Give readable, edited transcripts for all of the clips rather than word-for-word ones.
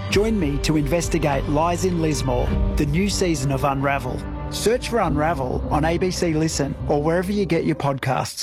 Join me to investigate lies in Lismore, the new season of Unravel. Search for Unravel on ABC Listen or wherever you get your podcasts.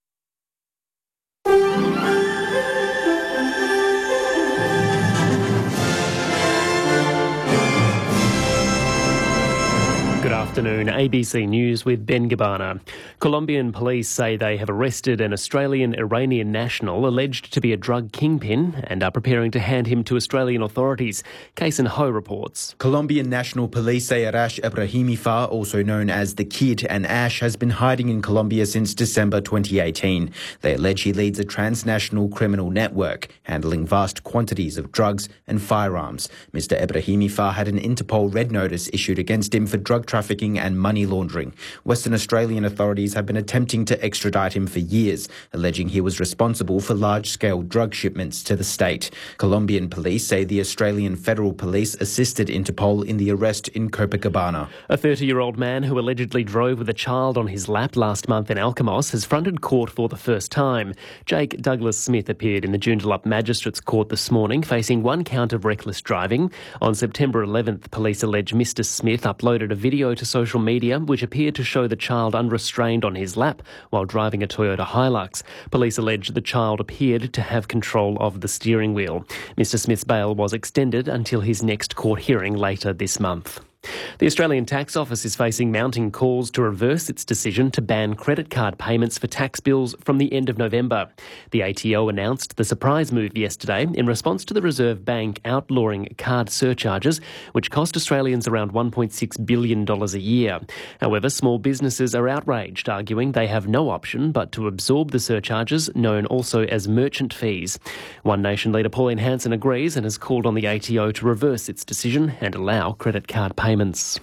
Good afternoon, ABC News with Ben Gabbana. Colombian police say they have arrested an Australian-Iranian national alleged to be a drug kingpin and are preparing to hand him to Australian authorities. Kason Ho reports. Colombian National Police say Arash Ibrahimifa, also known as the Kid and Ash, has been hiding in Colombia since December 2018. They allege he leads a transnational criminal network handling vast quantities of drugs and firearms. Mr. Ibrahimifa had an Interpol red notice issued against him for drug trafficking and money laundering. Western Australian authorities have been attempting to extradite him for years, alleging he was responsible for large-scale drug shipments to the state. Colombian police say the Australian Federal Police assisted Interpol in the arrest in Copacabana. A 30-year-old man who allegedly drove with a child on his lap last month in Alkimos has fronted court for the first time. Jake Douglas Smith appeared in the Joondalup Magistrates Court this morning, facing one count of reckless driving. On September 11th, police allege Mr. Smith uploaded a video to social media which appeared to show the child unrestrained on his lap while driving a Toyota Hilux. Police allege the child appeared to have control of the steering wheel. Mr. Smith's bail was extended until his next court hearing later this month. The Australian Tax Office is facing mounting calls to reverse its decision to ban credit card payments for tax bills from the end of November. The ATO announced the surprise move yesterday in response to the Reserve Bank outlawing card surcharges, which cost Australians around $1.6 billion a year. However, small businesses are outraged, arguing they have no option but to absorb the surcharges, known also as merchant fees. One Nation leader Pauline Hanson agrees and has called on the ATO to reverse its decision and allow credit card payments.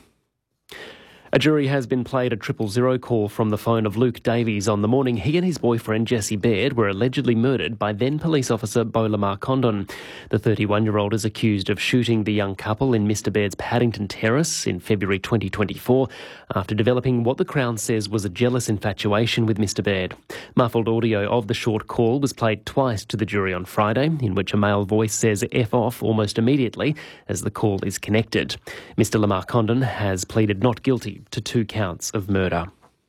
A jury has been played a 000 call from the phone of Luke Davies on the morning he and his boyfriend Jesse Baird were allegedly murdered by then police officer Beau Lamar Condon. The 31-year-old is accused of shooting the young couple in Mr Baird's Paddington Terrace in February 2024 after developing what the Crown says was a jealous infatuation with Mr Baird. Muffled audio of the short call was played twice to the jury on Friday, in which a male voice says F off almost immediately as the call is connected. Mr Lamar Condon has pleaded not guilty to 2 counts of murder.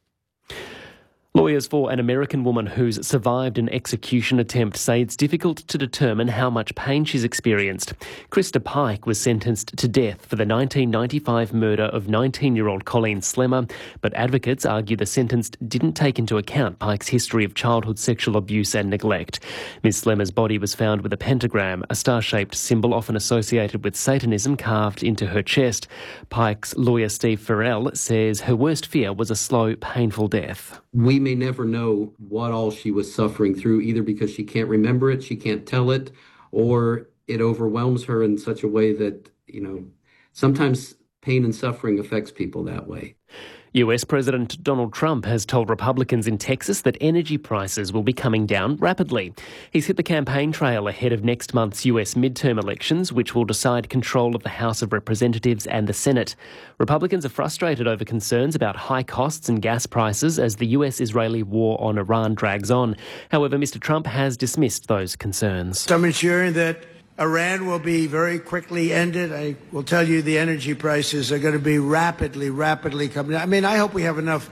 Lawyers for an American woman who's survived an execution attempt say it's difficult to determine how much pain she's experienced. Krista Pike was sentenced to death for the 1995 murder of 19-year-old Colleen Slemmer, but advocates argue the sentence didn't take into account Pike's history of childhood sexual abuse and neglect. Ms. Slemmer's body was found with a pentagram, a star-shaped symbol often associated with Satanism, carved into her chest. Pike's lawyer Steve Farrell says her worst fear was a slow, painful death. We may never know what all she was suffering through, either because she can't remember it, she can't tell it, or it overwhelms her in such a way that, sometimes pain and suffering affects people that way. US President Donald Trump has told Republicans in Texas that energy prices will be coming down rapidly. He's hit the campaign trail ahead of next month's US midterm elections, which will decide control of the House of Representatives and the Senate. Republicans are frustrated over concerns about high costs and gas prices as the US-Israeli war on Iran drags on. However, Mr. Trump has dismissed those concerns. I'm ensuring that Iran will be very quickly ended. I will tell you the energy prices are going to be rapidly coming down. I mean, I hope we have enough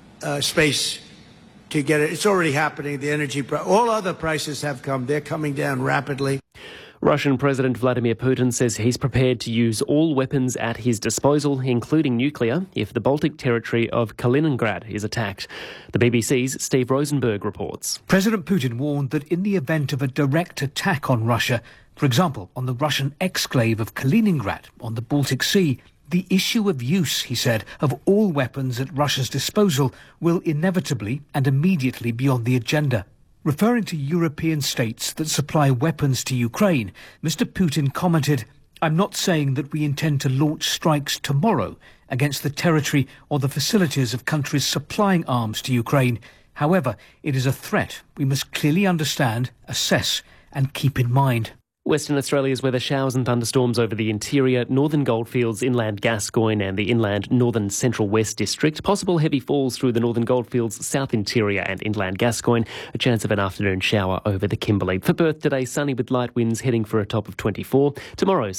space to get it. It's already happening. The energy, all other prices have come. They're coming down rapidly. Russian President Vladimir Putin says he's prepared to use all weapons at his disposal, including nuclear, if the Baltic territory of Kaliningrad is attacked. The BBC's Steve Rosenberg reports. President Putin warned that in the event of a direct attack on Russia, for example, on the Russian exclave of Kaliningrad on the Baltic Sea, the issue of use, he said, of all weapons at Russia's disposal will inevitably and immediately be on the agenda. Referring to European states that supply weapons to Ukraine, Mr. Putin commented, "I'm not saying that we intend to launch strikes tomorrow against the territory or the facilities of countries supplying arms to Ukraine. However, it is a threat we must clearly understand, assess and keep in mind." Western Australia's weather: showers and thunderstorms over the interior, northern goldfields, inland Gascoyne and the inland northern central west district. Possible heavy falls through the northern goldfields, south interior and inland Gascoyne. A chance of an afternoon shower over the Kimberley. For Perth today, sunny with light winds heading for a top of 24. Tomorrow,